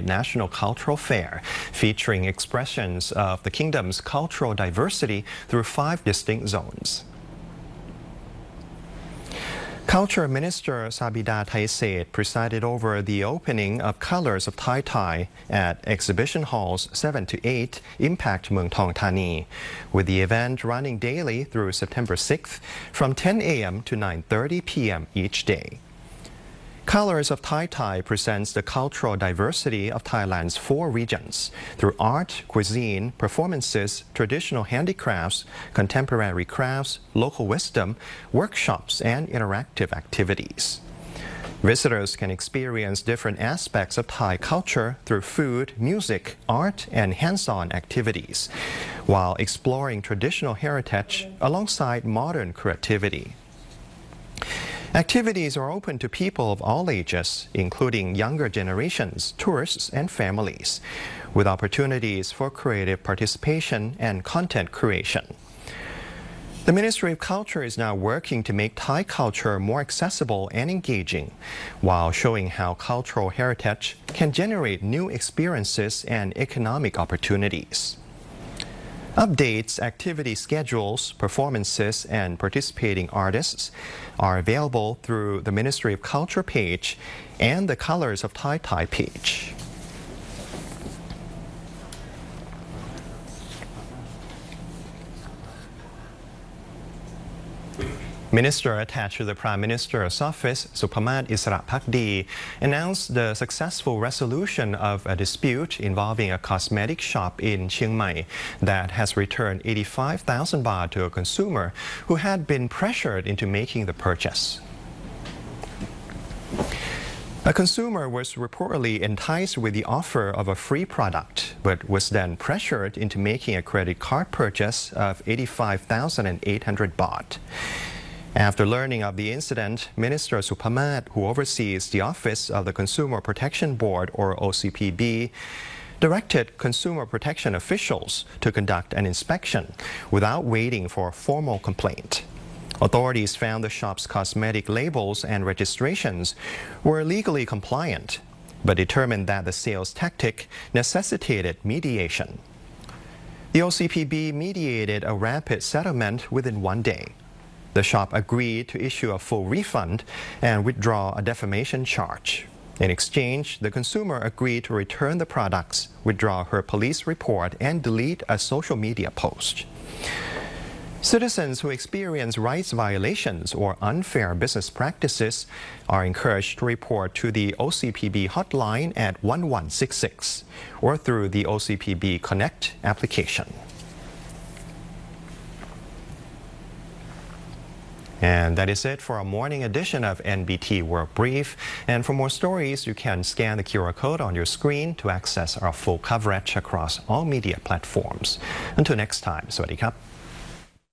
National Cultural Fair, featuring expressions of the kingdom's cultural diversity through 5 distinct zones. Culture Minister Sabida Thaiseth presided over the opening of Colors of Thai Thai at Exhibition Halls 7 to 8 Impact Mueang Thong Thani, with the event running daily through September 6th from 10 a.m. to 9:30 p.m. each day. Colors of Thai Thai presents the cultural diversity of Thailand's 4 regions through art, cuisine, performances, traditional handicrafts, contemporary crafts, local wisdom, workshops, and interactive activities. Visitors can experience different aspects of Thai culture through food, music, art, and hands-on activities, while exploring traditional heritage alongside modern creativity. Activities are open to people of all ages, including younger generations, tourists, and families, with opportunities for creative participation and content creation. The Ministry of Culture is now working to make Thai culture more accessible and engaging, while showing how cultural heritage can generate new experiences and economic opportunities. Updates, activity schedules, performances, and participating artists are available through the Ministry of Culture page and the Colors of Thai Thai page. Minister attached to the Prime Minister's office, Supamat Isarapakdi, announced the successful resolution of a dispute involving a cosmetic shop in Chiang Mai that has returned 85,000 baht to a consumer who had been pressured into making the purchase. A consumer was reportedly enticed with the offer of a free product, but was then pressured into making a credit card purchase of 85,800 baht. After learning of the incident, Minister Supamat, who oversees the Office of the Consumer Protection Board, or OCPB, directed consumer protection officials to conduct an inspection without waiting for a formal complaint. Authorities found the shop's cosmetic labels and registrations were legally compliant, but determined that the sales tactic necessitated mediation. The OCPB mediated a rapid settlement within 1 day. The shop agreed to issue a full refund and withdraw a defamation charge. In exchange, the consumer agreed to return the products, withdraw her police report, and delete a social media post. Citizens who experience rights violations or unfair business practices are encouraged to report to the OCPB hotline at 1166 or through the OCPB Connect application. And that is it for our morning edition of NBT World Brief. And for more stories, you can scan the QR code on your screen to access our full coverage across all media platforms. Until next time, สวัสดีครับ